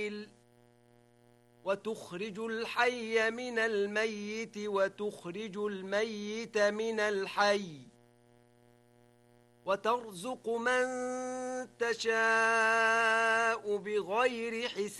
وتخرج الحي من الميت وتخرج الميت من الحي وترزق من تشاء بغير حساب